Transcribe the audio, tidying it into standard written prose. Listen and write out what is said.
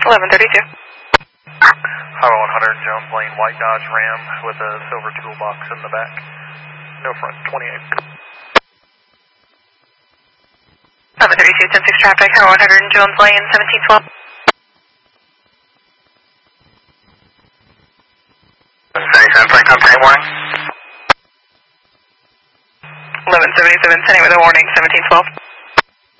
1132. Highway 100, Jones Lane, white Dodge Ram with a silver toolbox in the back. No front, 28. 1132, 10-6 traffic, Highway 100, Jones Lane, 1712. 77, flight time, time warning. 1177, sending with a warning, 1712.